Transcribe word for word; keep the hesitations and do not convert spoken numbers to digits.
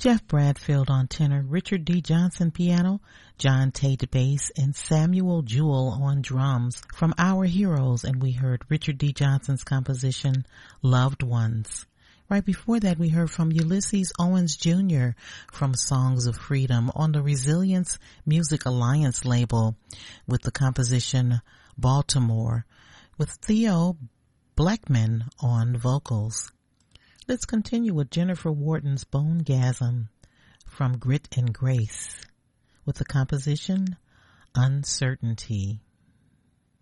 Jeff Bradfield on tenor, Richard D. Johnson piano, John Tate bass, and Samuel Jewell on drums from Our Heroes, and we heard Richard D. Johnson's composition, Loved Ones. Right before that, we heard from Ulysses Owens Junior from Songs of Freedom on the Resilience Music Alliance label with the composition Baltimore, with Theo Blackman on vocals. Let's continue with Jennifer Wharton's Bonegasm from Grit and Grace with the composition Uncertainty.